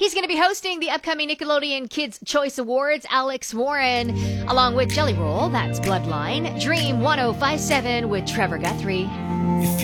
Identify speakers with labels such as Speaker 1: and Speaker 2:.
Speaker 1: He's going to be hosting the upcoming Nickelodeon Kids' Choice Awards. Alex Warren, along with Jelly Roll, that's Bloodline. Dream 1057 with Trevor Guthrie.